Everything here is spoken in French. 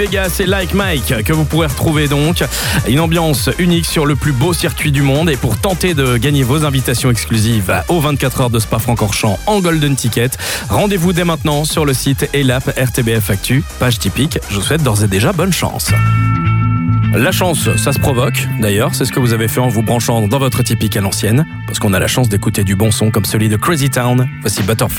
Vegas et Like Mike que vous pourrez retrouver donc. Une ambiance unique sur le plus beau circuit du monde. Et pour tenter de gagner vos invitations exclusives aux 24 heures de Spa-Francorchamps en Golden Ticket, rendez-vous dès maintenant sur le site et l'app RTBF Actu, page typique. Je vous souhaite d'ores et déjà bonne chance. La chance, ça se provoque. D'ailleurs, c'est ce que vous avez fait en vous branchant dans votre typique à l'ancienne. Parce qu'on a la chance d'écouter du bon son comme celui de Crazy Town. Voici Butterfly.